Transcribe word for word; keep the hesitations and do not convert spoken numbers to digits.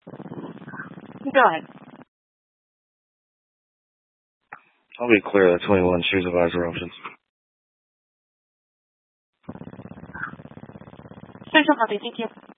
Go ahead. I'll be clear at twenty-one. Choose advisor options. Central County, thank you.